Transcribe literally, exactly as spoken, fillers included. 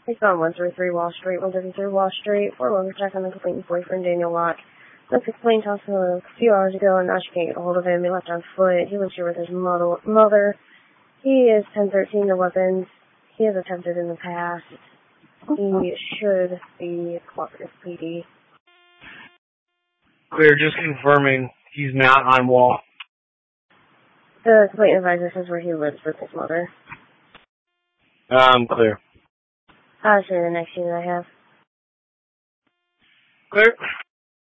He's found one thirty-three Wall Street, one thirty-three Wall Street, for a longer check on the complainant's boyfriend, Daniel Locke. Let's explain to us a few hours ago, and now she can't get a hold of him. He left on foot. He lives here with his mother. mother. He is ten thirteen to weapons. He has attempted in the past. He should be cooperative P D. Clear, just confirming he's not on wall. The complaint advisor says where he lives with his mother. Um, clear. I'll show you the next unit I have. Clear.